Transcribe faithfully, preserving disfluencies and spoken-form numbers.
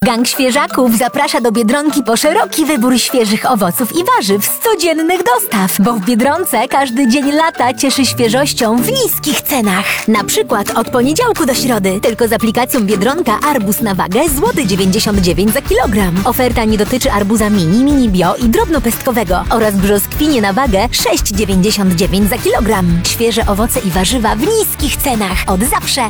Gang Świeżaków zaprasza do Biedronki po szeroki wybór świeżych owoców i warzyw z codziennych dostaw, bo w Biedronce każdy dzień lata cieszy świeżością w niskich cenach. Na przykład od poniedziałku do środy tylko z aplikacją Biedronka arbuz na wagę złoty dziewięćdziesiąt dziewięć za kilogram. Oferta nie dotyczy arbuza mini, mini bio i drobnopestkowego oraz brzoskwinie na wagę sześć dziewięćdziesiąt dziewięć za kilogram. Świeże owoce i warzywa w niskich cenach od zawsze